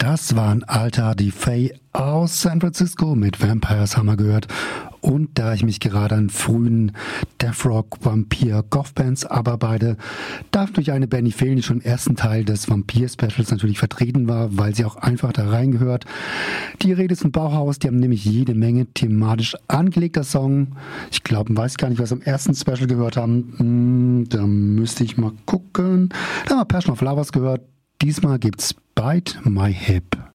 Das war ein alter Defay aus San Francisco mit Vampires haben wir gehört. Und da ich mich gerade an frühen Death Rock, Vampir, Goth-Bands abarbeite, darf durch eine Band nicht fehlen, die schon im ersten Teil des Vampir-Specials natürlich vertreten war, weil sie auch einfach da reingehört. Die Rede ist von Bauhaus, die haben nämlich jede Menge thematisch angelegter Song. Ich glaube, weiß gar nicht, was wir im ersten Special gehört haben. Da müsste ich mal gucken. Da haben wir Passion of Lovers gehört. Diesmal gibt's Bite My Hip.